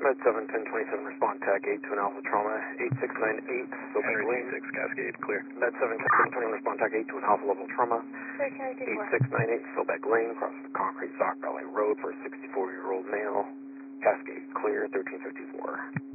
Med 7, 1027, respond tag 8 to an Alpha Trauma, 8698, Silbeck Lane. 6 Cascade, clear. Med 7, 1021, respond tag 8 to an Alpha Level Trauma, 8698, Silbeck Lane, across the concrete Sock Valley Road for a 64-year-old male. Cascade, clear, 1354.